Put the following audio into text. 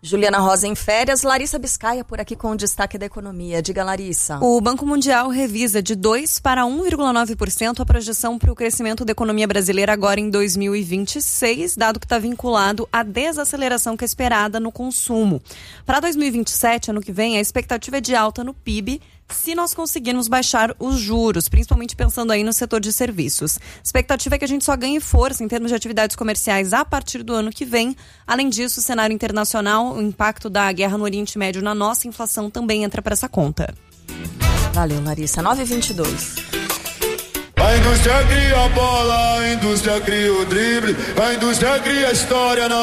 Juliana Rosa em férias, Larissa Biscaia por aqui com o destaque da economia. Diga, Larissa. O Banco Mundial revisa de 2% para 1,9% a projeção para o crescimento da economia brasileira agora em 2026, dado que está vinculado à desaceleração que é esperada no consumo. Para 2027, ano que vem, a expectativa é de alta no PIB, se nós conseguirmos baixar os juros, principalmente pensando aí no setor de serviços. A expectativa é que a gente só ganhe força em termos de atividades comerciais a partir do ano que vem. Além disso, o cenário internacional, o impacto da guerra no Oriente Médio na nossa inflação também entra para essa conta. Valeu, Larissa. 9h22. A indústria cria a bola, a indústria cria o drible, a indústria cria a história.